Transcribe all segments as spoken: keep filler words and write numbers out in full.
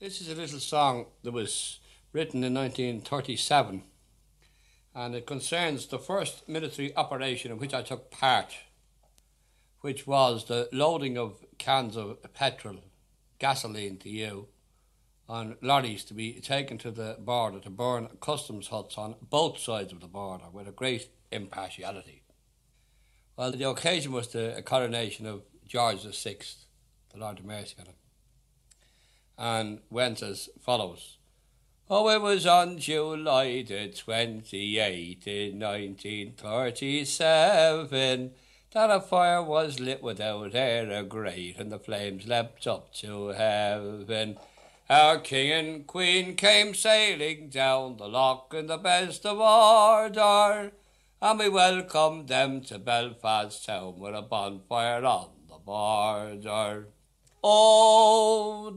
This is a little song that was written in nineteen thirty-seven, and it concerns the first military operation in which I took part, which was the loading of cans of petrol, gasoline to you, on lorries to be taken to the border to burn customs huts on both sides of the border with a great impartiality. Well, the occasion was the coronation of George the Sixth, the Lord of Mercy on him, and went as follows. Oh, it was on July the twenty-eighth in nineteen thirty-seven that a fire was lit without air a grate, and the flames leapt up to heaven. Our king and queen came sailing down the loch in the best of order, and we welcomed them to Belfast town with a bonfire on the border. Oh,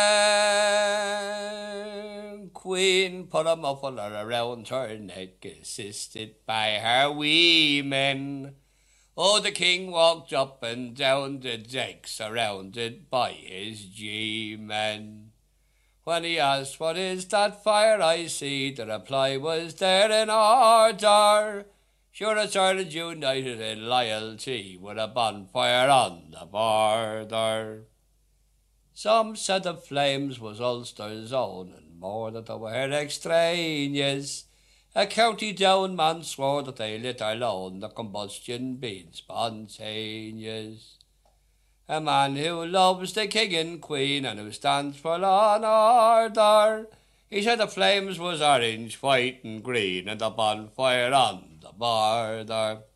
the queen put a muffler around her neck, assisted by her wee men. Oh, the king walked up and down the deck, surrounded by his G-men. When he asked, "What is that fire I see?" the reply was, "There in order. Sure, it's Ireland united in loyalty with a bonfire on the border." Some said the flames was Ulster's own, and more that they were extraneous. A county down man swore that they lit alone, the combustion being spontaneous. A man who loves the king and queen and who stands for law and order, he said the flames was orange, white and green, and the bonfire on the border.